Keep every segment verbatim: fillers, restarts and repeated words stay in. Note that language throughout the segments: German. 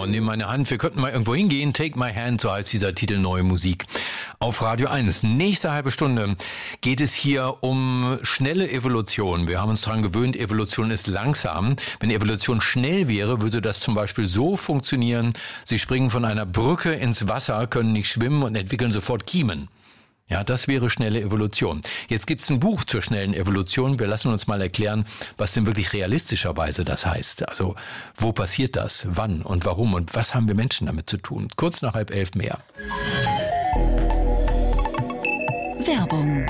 Genau, nimm meine Hand, wir könnten mal irgendwo hingehen. Take my hand, so heißt dieser Titel, neue Musik. Auf Radio eins. Nächste halbe Stunde geht es hier um schnelle Evolution. Wir haben uns daran gewöhnt, Evolution ist langsam. Wenn Evolution schnell wäre, würde das zum Beispiel so funktionieren: Sie springen von einer Brücke ins Wasser, können nicht schwimmen und entwickeln sofort Kiemen. Ja, das wäre schnelle Evolution. Jetzt gibt's ein Buch zur schnellen Evolution. Wir lassen uns mal erklären, was denn wirklich realistischerweise das heißt. Also, wo passiert das? Wann und warum? Und was haben wir Menschen damit zu tun? Kurz nach halb elf mehr. Werbung.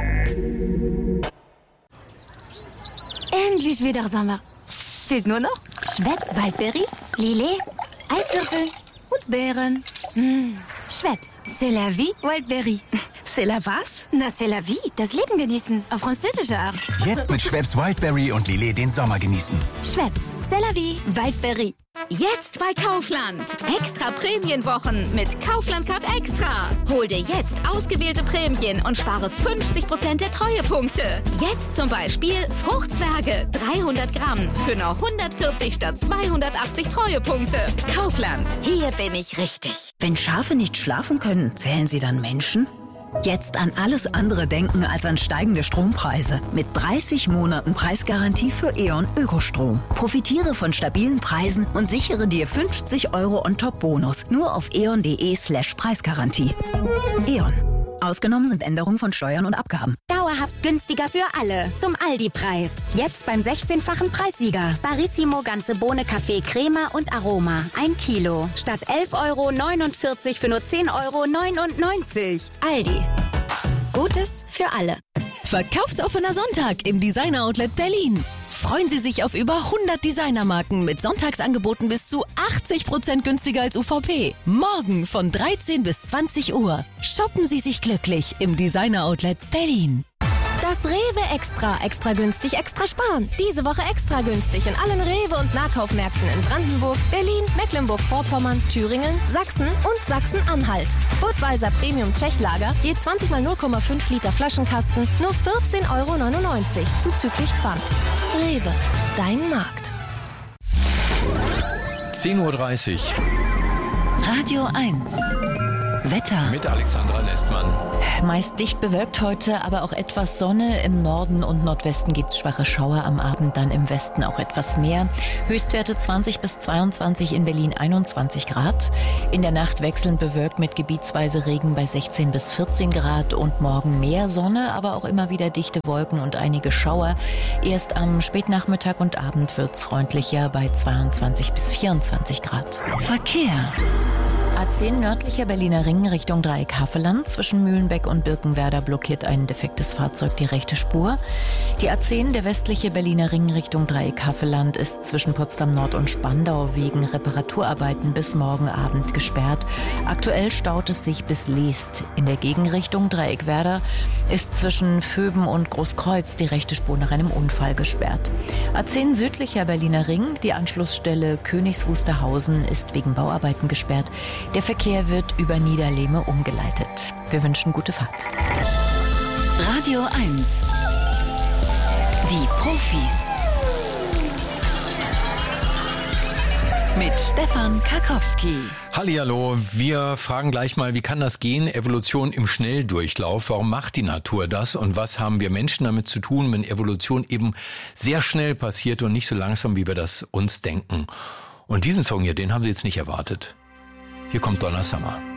Endlich wieder Sommer. Fehlt nur noch Schweppes Waldbeere, Lillet, Eiswürfel und Beeren. Mmh. Schweppes, c'est la vie, Wildberry. C'est la was? Na, c'est la vie, das Leben genießen, auf französische Art. Jetzt mit Schweppes Wildberry und Lillet den Sommer genießen. Schweppes, c'est la vie, Wildberry. Jetzt bei Kaufland. Extra Prämienwochen mit Kaufland Card Extra. Hol dir jetzt ausgewählte Prämien und spare fünfzig Prozent der Treuepunkte. Jetzt zum Beispiel Fruchtzwerge, dreihundert Gramm für nur hundertvierzig statt zweihundertachtzig Treuepunkte. Kaufland, hier bin ich richtig. Wenn Schafe nicht schlafen können, zählen sie dann Menschen? Jetzt an alles andere denken als an steigende Strompreise. Mit dreißig Monaten Preisgarantie für E.ON Ökostrom. Profitiere von stabilen Preisen und sichere dir fünfzig Euro On-Top-Bonus. Nur auf eon.de slash Preisgarantie. E.ON. Ausgenommen sind Änderungen von Steuern und Abgaben. Dauerhaft günstiger für alle. Zum Aldi-Preis. Jetzt beim sechzehnfachen Preissieger. Barissimo ganze Bohne Kaffee Crema und Aroma. Ein Kilo. Statt elf Euro neunundvierzig für nur zehn Euro neunundneunzig. Aldi. Gutes für alle. Verkaufsoffener Sonntag im Designer Outlet Berlin. Freuen Sie sich auf über hundert Designermarken mit Sonntagsangeboten bis zu achtzig Prozent günstiger als U V P. Morgen von dreizehn bis zwanzig Uhr. Shoppen Sie sich glücklich im Designer Outlet Berlin. Das Rewe Extra. Extra günstig, extra sparen. Diese Woche extra günstig in allen Rewe- und Nahkaufmärkten in Brandenburg, Berlin, Mecklenburg-Vorpommern, Thüringen, Sachsen und Sachsen-Anhalt. Budweiser Premium Tschechlager, je zwanzig mal null Komma fünf Liter Flaschenkasten, nur vierzehn Euro neunundneunzig, zuzüglich Pfand. Rewe, dein Markt. zehn Uhr dreißig. Radio eins. Wetter. Mit Alexandra Lestmann. Meist dicht bewölkt heute, aber auch etwas Sonne. Im Norden und Nordwesten gibt es schwache Schauer, am Abend dann im Westen auch etwas mehr. Höchstwerte zwanzig bis zweiundzwanzig, in Berlin einundzwanzig Grad. In der Nacht wechselnd bewölkt mit gebietsweise Regen bei sechzehn bis vierzehn Grad und morgen mehr Sonne, aber auch immer wieder dichte Wolken und einige Schauer. Erst am Spätnachmittag und Abend wird's freundlicher bei zweiundzwanzig bis vierundzwanzig Grad. Verkehr. A zehn nördlicher Berliner Ring Richtung Dreieck Havelland. Zwischen Mühlenbeck und Birkenwerder blockiert ein defektes Fahrzeug die rechte Spur. Die A zehn, der westliche Berliner Ring Richtung Dreieck Havelland, ist zwischen Potsdam Nord und Spandau wegen Reparaturarbeiten bis morgen Abend gesperrt. Aktuell staut es sich bis Leest. In der Gegenrichtung Dreieck Werder ist zwischen Vöben und Großkreuz die rechte Spur nach einem Unfall gesperrt. A zehn südlicher Berliner Ring, die Anschlussstelle Königs Wusterhausen, ist wegen Bauarbeiten gesperrt. Der Verkehr wird über Niederlehme umgeleitet. Wir wünschen gute Fahrt. Radio eins. Die Profis. Mit Stefan Karkowski. Hallihallo, wir fragen gleich mal, wie kann das gehen? Evolution im Schnelldurchlauf. Warum macht die Natur das? Und was haben wir Menschen damit zu tun, wenn Evolution eben sehr schnell passiert und nicht so langsam, wie wir das uns denken? Und diesen Song hier, den haben Sie jetzt nicht erwartet. Hier kommt Donna Summer.